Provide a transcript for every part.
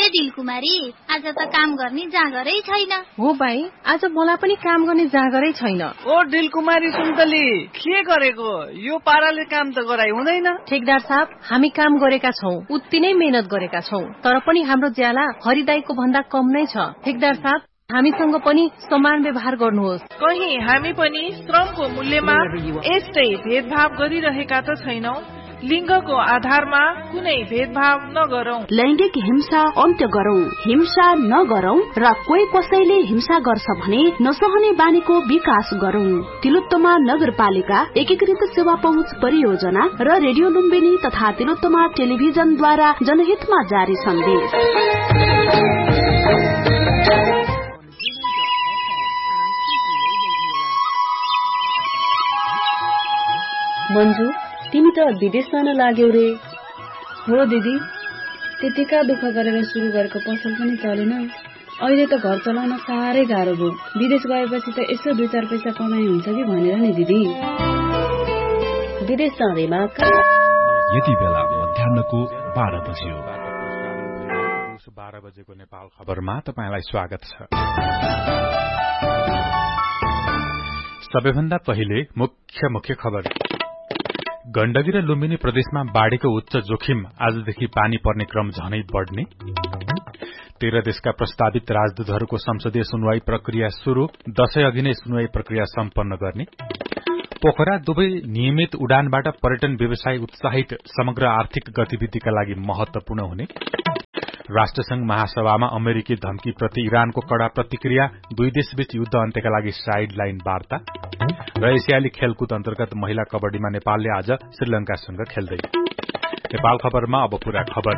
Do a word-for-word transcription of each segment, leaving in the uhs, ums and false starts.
दिलकुमारी, आज त काम गर्ने जाँगरै छैन। हो भाइ, आज मलाई पनि काम गर्ने जाँगरै छैन। ओ दिलकुमारी सुन्तली, के गरेको? यो पाराले काम त गराइ हुँदैन। ठेकदार साहब, हामी काम गरेका छौं, उति नै मेहनत गरेका छौं, तर पनि हाम्रो ज्याला हरिदाईको भन्दा कम नै छ। ठेकदार साहब, हामीसँग पनि समान व्यवहार गर्नुहोस्। कहीं हामी पनि श्रमको मूल्यमा यस्तै भेदभाव गरिरहेका त छैनौं। लिङ्गको आधारमा कुनै भेदभाव नगरौं। लैङ्गिक हिंसा अन्त्य गरौं, हिंसा नगरौं र कोही कसैले हिंसा गर्छ भने नसहने बानीको विकास गरौं। तिलोत्तमा नगरपालिका एकीकृत सेवा पहुँच परियोजना र रेडियो लुम्बिनी तथा तिलोत्तमा टेलिभिजनद्वारा जनहितमा जारी सन्देश। मन्जु, तिमी त विदेश जान लाग्यौ रे? हो दिदी, त्यतिका दुःख गरेर सुरु गरेको पसल पनि चलेन। अहिले त घर चलाउन साह्रै गाह्रो भयो। विदेश गएपछि त यसो दुई चार पैसा कमाइ हुन्छ कि भनेर नि दिदी। विदेश जाँदैमा यति बेला मध्याहको बाह्र बज्यो। बाह्र बजेको नेपाल खबरमा तपाईंलाई स्वागत छ। सबैभन्दा पहिले मुख्य मुख्य खबर। गण्डकी र लुम्बिनी प्रदेशमा बाढ़ीको उच्च जोखिम, आजदेखि पानी पर्ने क्रम झनै बढ़ने। तेह्र देशका प्रस्तावित राजदूतहरूको संसदीय सुनवाई प्रक्रिया शुरू, दशैं अघि नै सुनवाई प्रक्रिया सम्पन्न गर्ने। पोखरा दुवै नियमित उडानबाट पर्यटन व्यवसाय उत्साहित, समग्र आर्थिक गतिविधिका लागि महत्वपूर्ण हुने। राष्ट्रसंघ महासभामा अमेरिकी धम्कीप्रति इरानको कड़ा प्रतिक्रिया, दुई देशबीच युद्ध अन्त्यका लागि साइड लाइन वार्ता। र एसियाली खेलकुद अन्तर्गत महिला कबड्डीमा नेपालले आज श्रीलंकासँग खेल्दै। नेपाल खबरमा अब पूरा खबर।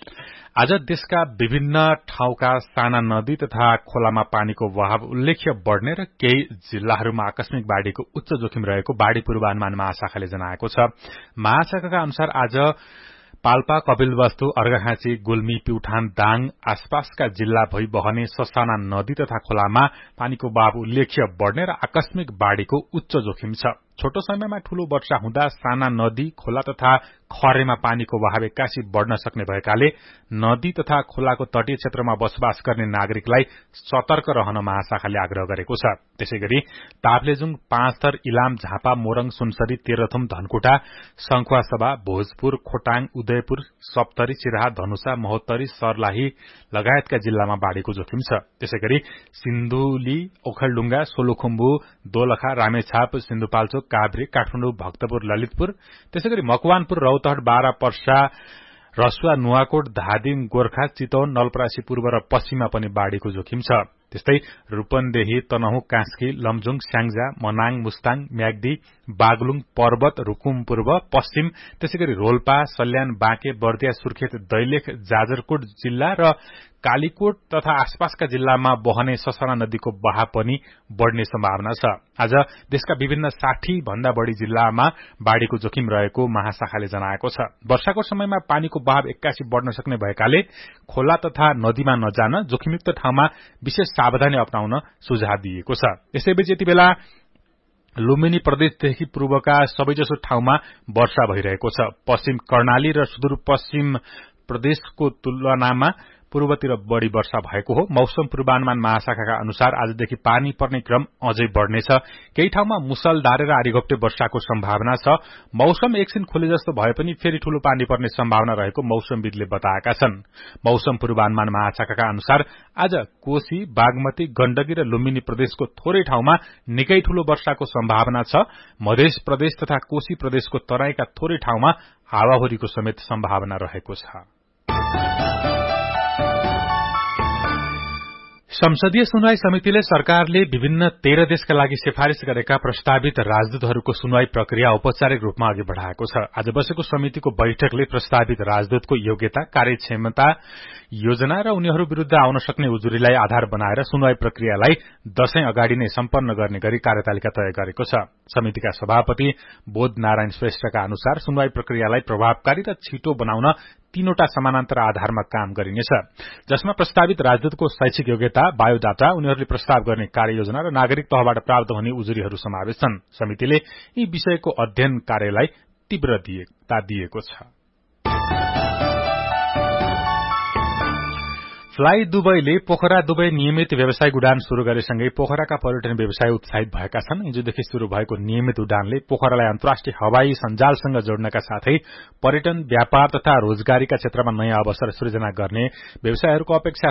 आज देशका विभिन्न ठाउँका साना नदी तथा खोलामा पानीको बहाव उल्लेख्य बढ़ने र केही जिल्लाहरूमा आकस्मिक बाढ़ीको उच्च जोखिम रहेको बाढ़ी पूर्वानुमान महाशाखाले जनाएको छ। महाशाखाका अनुसार आज पाल्पा, कपिलवस्तु, अर्घाखाँची, गुल्मी, प्युठान, दाङ आसपासका जिल्ला भई बहने ससाना नदी तथा खोलामा पानीको बहाव उल्लेख्य बढ़ने र आकस्मिक बाढ़ीको उच्च जोखिम छ। छोटो समयमा ठूलो वर्षा हुँदा साना नदी, खोला तथा खरेमा पानीको बहाव एक्कासी बढ़न सक्ने भएकाले नदी तथा खोलाको तटीय क्षेत्रमा बसोबास गर्ने नागरिकलाई सतर्क रहन महाशाखाले आग्रह गरेको छ। त्यसैगरी ताप्लेजुङ, पाँचथर, इलाम, झापा, मोरङ, सुनसरी, तेह्रथुम, धनकुटा, संखुवासभा, भोजपुर, खोटाङ, उदयपुर, सप्तरी, सिराहा, धनुषा, महोत्तरी, सर्लाही लगायतका जिल्लामा बाढ़ीको जोखिम छ। त्यसैगरी सिन्धुली, ओखलढुङ्गा, सोलुखुम्बु, दोलखा, रामेछाप, सिन्धुपाल्चोक, काभ्रे, काठमाडौँ, भक्तपुर, ललितपुर, त्यसैगरी मकवानपुर, रौतहट, बारा, पर्सा, रसुवा, नुवाकोट, धादिङ, गोर्खा, चितवन, नलपरासी पूर्व र पश्चिममा पनि बाढ़ीको जोखिम छ। त्यस्तै रूपन्देही, तनहुँ, कास्की, लमजुङ, स्याङ्जा, मनाङ, मुस्ताङ, म्याग्दी, बागलुङ, पर्वत, रुकुम पूर्व, पश्चिम, त्यसैगरी रोल्पा, सल्यान, बाँके, बर्दिया, सुर्खेत, दैलेख, जाजरकोट जिल्ला र कालीकोट तथा आसपासका जिल्लामा बहने ससाना नदीको बहाव पनि बढ़ने सम्भावना छ। आज देशका विभिन्न साठी भन्दा बढ़ी जिल्लामा बाढ़ीको जोखिम रहेको महाशाखाले जनाएको छ। वर्षाको समयमा पानीको बहाव एक्कासी बढ़न सक्ने भएकाले खोला तथा नदीमा नजान, जोखिमयुक्त ठाउँमा विशेष सावधानी अपनाउन सुझाव दिएको छ। यसैबीच यति बेला लुम्बिनी प्रदेशदेखि पूर्वका सबैजसो ठाउँमा वर्षा भइरहेको छ। पश्चिम कर्णाली र सुदूरपश्चिम प्रदेशको तुलनामा पूर्वतिर बढ़ी वर्षा भएको हो। मौसम पूर्वानुमान महाशाखाका अनुसार आजदेखि पानी पर्ने क्रम अझै बढ़नेछ। केही ठाउँमा मुसलधारे र आरीघोप्टे वर्षाको सम्भावना छ। मौसम एकछिन खुले जस्तो भए पनि फेरि ठूलो पानी पर्ने सम्भावना रहेको मौसमविदले बताएका छन्। मौसम पूर्वानुमान महाशाखाका अनुसार आज कोशी, बागमती, गण्डकी र लुम्बिनी प्रदेशको थोरै ठाउँमा निकै ठूलो वर्षाको सम्भावना छ। मध्य प्रदेश तथा कोशी प्रदेशको तराईका थोरै ठाउँमा हावाहुरीको समेत सम्भावना रहेको छ। संसदीय सुनवाई समितिले सरकारले विभिन्न तेह्र देशका लागि सिफारिश गरेका प्रस्तावित राजदूतहरूको सुनवाई प्रक्रिया औपचारिक रूपमा अघि बढ़ाएको छ। आज बसेको समितिको बैठकले प्रस्तावित राजदूतको योग्यता, कार्यक्षमता, योजना र उनीहरू विरूद्ध आउन सक्ने उजुरीलाई आधार बनाएर सुनवाई प्रक्रियालाई दशैं अगाडि नै सम्पन्न गर्ने गरी कार्यतालिका तय गरेको छ। समितिका सभापति बोध नारायण श्रेष्ठका अनुसार सुनवाई प्रक्रियालाई प्रभावकारी र छिटो बनाउन तीनवटा समानान्तर आधारमा काम गरिनेछ, जसमा प्रस्तावित राजदूतको शैक्षिक योग्यता, बायोडाटा, उनीहरूले प्रस्ताव गर्ने कार्ययोजना र नागरिक तहबाट प्राप्त हुने उजुरीहरू समावेश छन्। समितिले यी विषयको अध्ययन कार्यलाई तीव्रता दिएको छ। फ्लाई दुबईले पोखरा दुबई नियमित व्यावसायिक उडान शुरू गरेसँगै पोखराका पर्यटन व्यवसाय उत्साहित भएका छन्। हिजोदेखि शुरू भएको नियमित उडानले पोखरालाई अन्तर्राष्ट्रिय हवाई सञ्जालसँग जोड्नका साथै पर्यटन, व्यापार तथा रोजगारीका क्षेत्रमा नयाँ अवसर सृजना गर्ने व्यवसायहरूको अपेक्षा